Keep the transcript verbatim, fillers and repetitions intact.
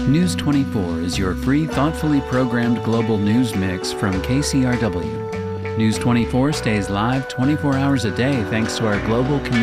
News twenty-four is your free, thoughtfully programmed global news mix from K C R W. News twenty-four stays live twenty-four hours a day thanks to our global community.